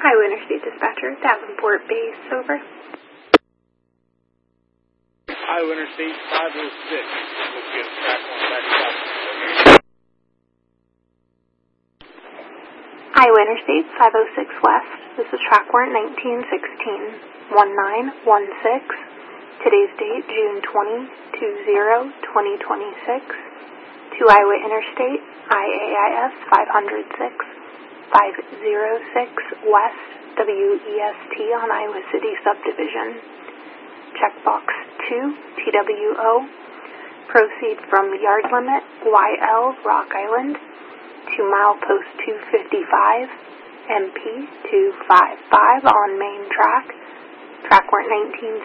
Iowa Interstate Dispatcher, Davenport Base, over. Iowa Interstate 506, let's get track 1 back south. Iowa Interstate 506 West, this is track warrant 1916-1916. Today's date, June 20/20/2026. To Iowa Interstate, IAIS 506 West, WEST on Iowa City Subdivision. Checkbox 2, TWO. Proceed from yard limit, YL, Rock Island, to milepost 255, MP 255 on main track. Track warrant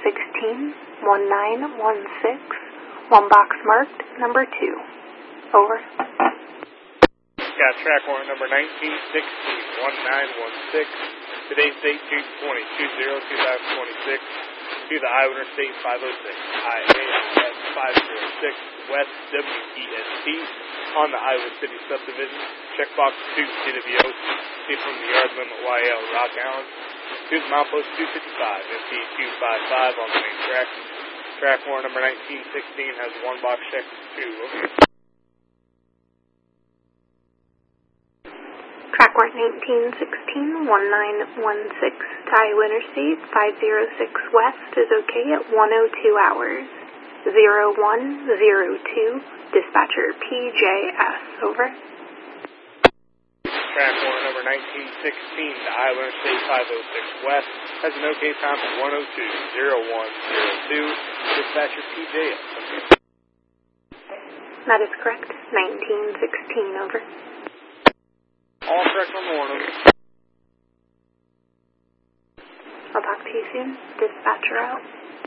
1916-1916. One box marked, number 2. Over. Got track warrant number 1916-1916. Today's date, June 20/2026. To the Iowa Interstate 506, IAIS 506 West, WEST on the Iowa City Subdivision. Checkbox 2, TWO. Proceed from the yard limit, YL, Rock Island, to the milepost 255, MP 255 on the main track. Track warrant number 1916 has one box check 2. Over. Track warrant 1916-1916 to Iowa Interstate 506 West is okay at 1:02 hours. 0102, dispatcher PJS, over. Track warrant number 1916 to Iowa Interstate 506 West has an OK time of 102-0102, dispatcher PJS, over. That is correct. 1916, over. All correct on the warning. I'll talk to you soon. Dispatcher out.